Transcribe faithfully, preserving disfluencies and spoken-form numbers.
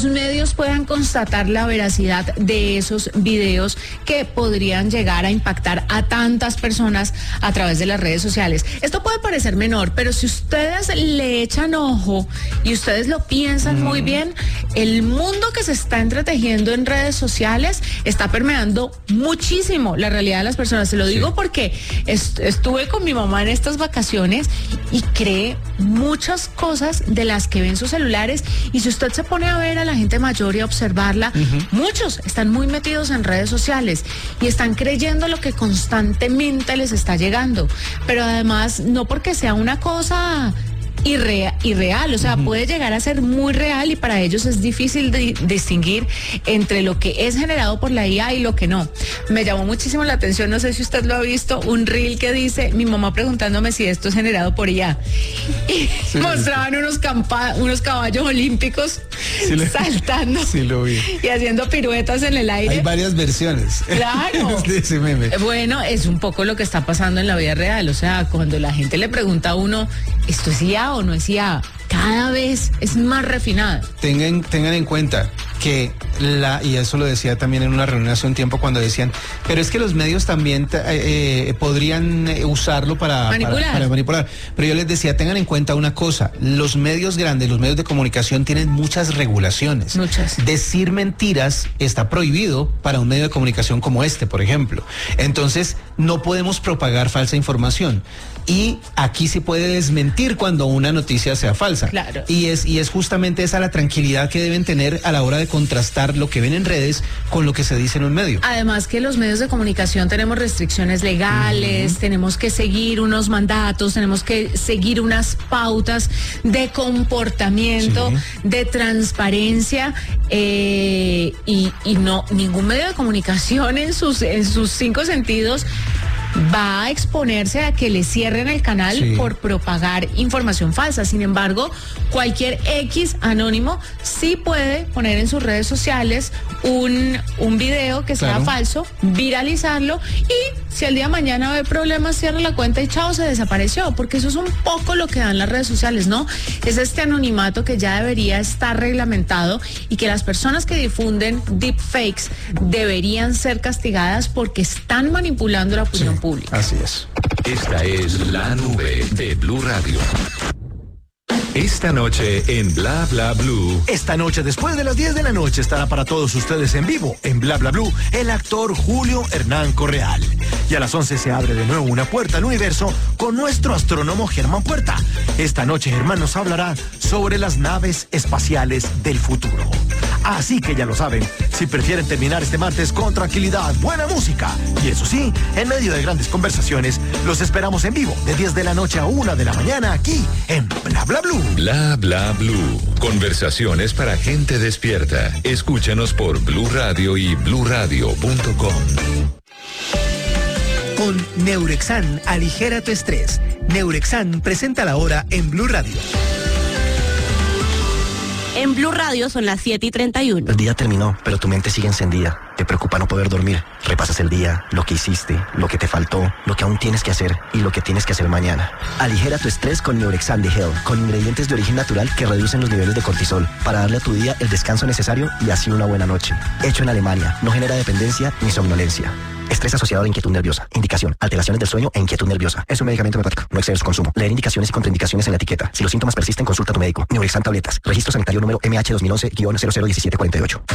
medios puedan constatar la veracidad de esos videos que podrían llegar a impactar a tantas personas a través de las redes sociales. Esto puede parecer menor, pero si ustedes le echan ojo y ustedes lo piensan mm. muy bien, el mundo que se está entretejiendo en redes sociales está permeando muchísimo la realidad de las personas. Se lo digo sí. porque est- estuve con mi mamá en estas vacaciones y cree muchas cosas de las que ven sus celulares, y si usted se pone a ver a la gente mayor y a observarla, uh-huh. muchos están muy metidos en redes sociales y están creyendo lo que constantemente les está llegando, pero además no porque sea una cosa Irreal, irreal, o sea, uh-huh. puede llegar a ser muy real, y para ellos es difícil de distinguir entre lo que es generado por la I A y lo que no. Me llamó muchísimo la atención, no sé si usted lo ha visto, un reel que dice, mi mamá preguntándome si esto es generado por I A. Y sí, mostraban unos, campa- unos caballos olímpicos sí, saltando sí, lo vi. Y haciendo piruetas en el aire. Hay varias versiones. Claro. de ese meme. Bueno, es un poco lo que está pasando en la vida real, o sea, cuando la gente le pregunta a uno, ¿esto es I A o no es I A? Cada vez es más refinada. Tengan, tengan en cuenta que la, y eso lo decía también en una reunión hace un tiempo cuando decían, pero es que los medios también eh, eh, podrían usarlo para manipular. Para, para manipular. Pero yo les decía, tengan en cuenta una cosa, los medios grandes, los medios de comunicación tienen muchas regulaciones. Muchas. Decir mentiras está prohibido para un medio de comunicación como este, por ejemplo. Entonces, no podemos propagar falsa información. Y aquí se puede desmentir cuando una noticia sea falsa. Claro. Y es, y es justamente esa la tranquilidad que deben tener a la hora de contrastar lo que ven en redes con lo que se dice en un medio. Además que los medios de comunicación tenemos restricciones legales, uh-huh. tenemos que seguir unos mandatos, tenemos que seguir unas pautas de comportamiento, sí. de transparencia, eh, y, y no, ningún medio de comunicación en sus, en sus cinco sentidos va a exponerse a que le cierren el canal sí. por propagar información falsa. Sin embargo, cualquier X anónimo sí puede poner en sus redes sociales un, un video que sea claro. falso, viralizarlo, y si al día de mañana ve problemas, cierra la cuenta y chao, se desapareció, porque eso es un poco lo que dan las redes sociales, ¿no? Es este anonimato que ya debería estar reglamentado, y que las personas que difunden deepfakes deberían ser castigadas porque están manipulando la opinión sí. pública. Así es. Esta es la nube de Blue Radio. Esta noche en Bla Bla Blue. Esta noche, después de las diez de la noche, estará para todos ustedes en vivo, en Bla Bla Blue, el actor Julio Hernán Correal. Y a las once se abre de nuevo una puerta al universo con nuestro astrónomo Germán Puerta. Esta noche Germán nos hablará sobre las naves espaciales del futuro. Así que ya lo saben, si prefieren terminar este martes con tranquilidad, buena música, y eso sí, en medio de grandes conversaciones, los esperamos en vivo de diez de la noche a una de la mañana aquí en Bla Bla Blue. Bla Bla Blue. Conversaciones para gente despierta. Escúchanos por Blue Radio y blue radio punto com. Con Neurexan, aligera tu estrés. Neurexan presenta la hora en Blue Radio. En Blue Radio son las siete y treinta y uno. El día terminó, pero tu mente sigue encendida. Te preocupa no poder dormir. Repasas el día, lo que hiciste, lo que te faltó, lo que aún tienes que hacer y lo que tienes que hacer mañana. Aligera tu estrés con Neurexan de Health, con ingredientes de origen natural que reducen los niveles de cortisol para darle a tu día el descanso necesario y así una buena noche. Hecho en Alemania, no genera dependencia ni somnolencia. Estrés asociado a inquietud nerviosa. Indicación: alteraciones del sueño e inquietud nerviosa. Es un medicamento homeopático. No excedas su consumo. Leer indicaciones y contraindicaciones en la etiqueta. Si los síntomas persisten, consulta a tu médico. Neurexan tabletas. Registro sanitario número M H dos mil once guion cero cero uno siete cuatro ocho.